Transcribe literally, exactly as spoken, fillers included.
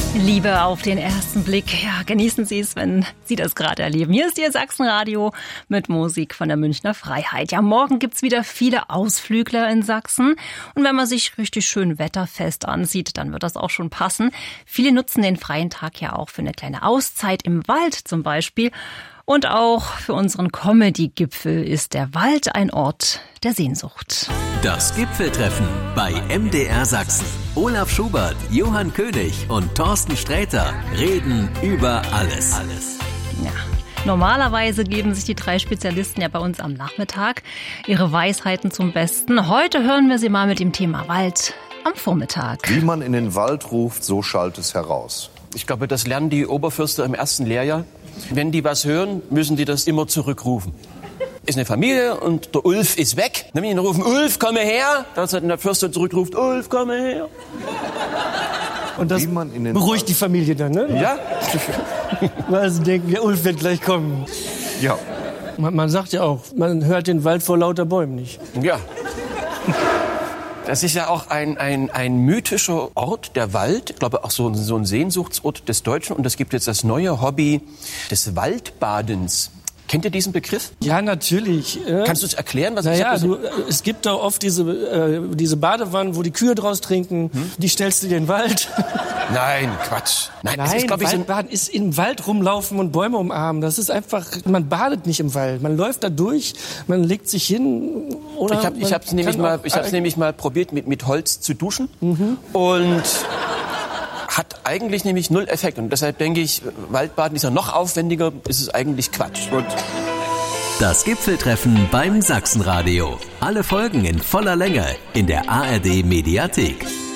Liebe auf den ersten Blick. Ja, genießen Sie es, wenn Sie das gerade erleben. Hier ist Ihr Sachsenradio mit Musik von der Münchner Freiheit. Ja, morgen gibt's wieder viele Ausflügler in Sachsen. Und wenn man sich richtig schön wetterfest ansieht, dann wird das auch schon passen. Viele nutzen den freien Tag ja auch für eine kleine Auszeit im Wald zum Beispiel. Und auch für unseren Comedy-Gipfel ist der Wald ein Ort der Sehnsucht. Das Gipfeltreffen bei M D R Sachsen. Olaf Schubert, Johann König und Thorsten Sträter reden über alles. alles. Ja. Normalerweise geben sich die drei Spezialisten ja bei uns am Nachmittag ihre Weisheiten zum Besten. Heute hören wir sie mal mit dem Thema Wald am Vormittag. Wie man in den Wald ruft, so schallt es heraus. Ich glaube, das lernen die Oberförster im ersten Lehrjahr. Wenn die was hören, müssen die das immer zurückrufen. Ist eine Familie und der Ulf ist weg. Dann müssen die rufen, Ulf, komme her. Dann hat der Förster zurückruft, Ulf, komme her. Und das beruhigt die Familie dann, ne? Ja. Weil sie denken, der Ulf wird gleich kommen. Ja. Man, man sagt ja auch, man hört den Wald vor lauter Bäumen nicht. Ja. Das ist ja auch ein, ein, ein mythischer Ort, der Wald. Ich glaube auch so, so ein Sehnsuchtsort des Deutschen. Und es gibt jetzt das neue Hobby des Waldbadens. Kennt ihr diesen Begriff? Ja, natürlich. Kannst du es erklären? Was naja, ich du, es gibt da oft diese, äh, diese Badewannen, wo die Kühe draus trinken. Hm? Die stellst du dir in den Wald. Nein, Quatsch. Nein, Nein, es ist, glaub ich, Waldbaden ist im Wald rumlaufen und Bäume umarmen. Das ist einfach, man badet nicht im Wald. Man läuft da durch, man legt sich hin. Oder ich habe ich hab's nämlich mal, ich hab's nämlich mal probiert, mit, mit Holz zu duschen. Mhm. Und hat eigentlich nämlich null Effekt. Und deshalb denke ich, Waldbaden ist ja noch aufwendiger, ist es eigentlich Quatsch. Und das Gipfeltreffen beim Sachsenradio. Alle Folgen in voller Länge in der A R D Mediathek.